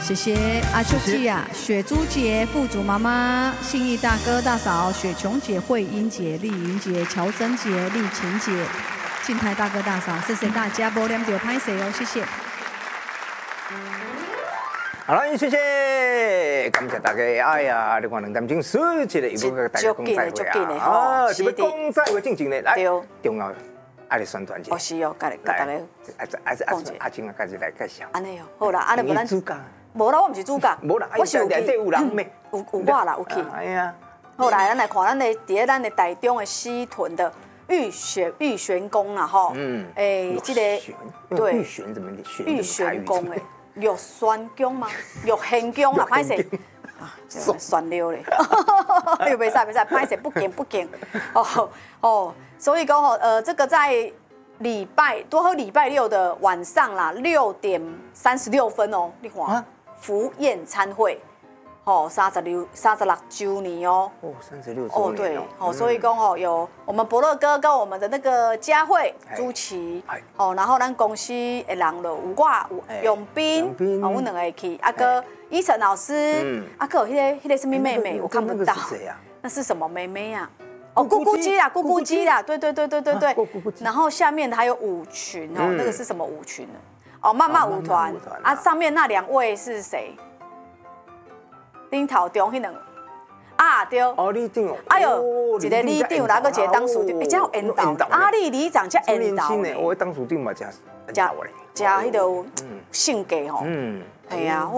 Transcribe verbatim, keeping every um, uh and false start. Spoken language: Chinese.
谢谢阿秀记啊，雪珠姐、富足妈妈、信义大哥大嫂、雪琼姐、慧英姐、丽云姐、乔珍姐、丽琴姐、静台大哥大嫂，谢谢大家，无念就拍谁哦，谢谢。 好了，谢谢，感谢大家。哎呀，你看两点钟十几了，又要跟大家讲再会啊！啊，是要讲再会进前呢，来，重要爱来宣传一下。 哦是哦，甲甲大家阿阿阿阿静啊，家己来介绍。 安尼哦，好啦，安尼无咱主角。 无啦，我毋是主角， 无啦， 我是有去，有人咩？ 有有我啦，有去。 哎呀， 好来，咱来看咱的伫咧咱的台中的西屯的玉玄玉玄宫啦，吼。嗯。诶，这个对玉玄怎么玄？ 玉玄宫诶。玉玄宫吗？玉玄宫啦，歹势，啊，算了咧，哎呦，袂使袂使，歹势不敬不敬，哦哦，所以讲吼，呃，这个在礼拜多好礼拜六的晚上啦，六点三十六分哦，你看福宴餐会，哦，三十六三十六周年哦， 哦，三十六周年哦， 对，哦，所以讲哦，有我们伯乐哥跟我们的那个佳慧、朱琪，哦，然后咱公司的人了，有我、有永斌，哦，我两个去，阿哥依晨老师，阿哥有迄个迄个什么妹妹，我看不到，那是什么妹妹呀？哦，咕咕鸡啦，咕咕鸡啦，对对对对对对，然后下面还有舞群哦，那个是什么舞群呢？哦，慢慢舞团，啊，上面那两位是谁？顶头中迄两个啊对， 哦里长， 哎呦，一个里长，然后一个董事长，哎，真有缘投，阿里里长才缘投呢。 我董事长嘛，真真真迄个性格吼，嗯，系啊。